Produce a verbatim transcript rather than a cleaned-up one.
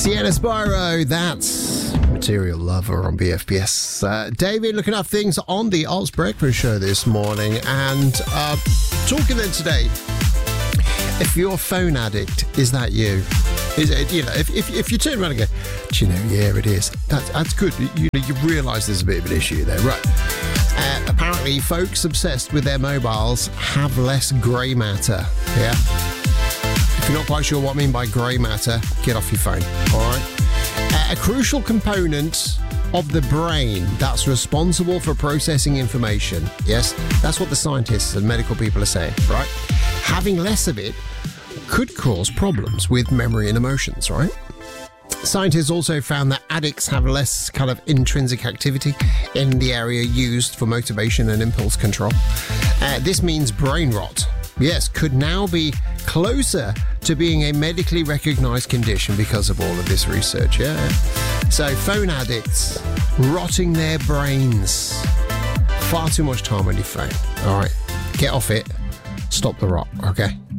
Sienna Spyro, that's Material Lover on B F B S. Uh, David looking up things on the Oz Breakfast Show this morning, and uh, talking then today, if you're a phone addict, is that you? Is it, you know, if, if, if you turn around and go, do you know, yeah, it is. That, that's good. You know, you realise there's a bit of an issue there, right? Uh, apparently, folks obsessed with their mobiles have less grey matter, yeah? If you're not quite sure what I mean by grey matter, get off your phone, all right? Uh, a crucial component of the brain that's responsible for processing information, yes? That's what the scientists and medical people are saying, right? Having less of it could cause problems with memory and emotions, right? Scientists also found that addicts have less kind of intrinsic activity in the area used for motivation and impulse control. Uh, this means brain rot, yes, could now be closer to being a medically recognised condition because of all of this research, yeah? So phone addicts, rotting their brains. Far too much time on your phone. All right, get off it. Stop the rot, okay?